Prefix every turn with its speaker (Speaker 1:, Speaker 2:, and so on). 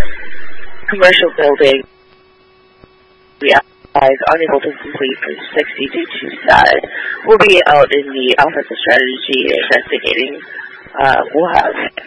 Speaker 1: commercial building. We are unable to complete for 60-2 side. We'll be out in the Office of Strategy investigating. We'll have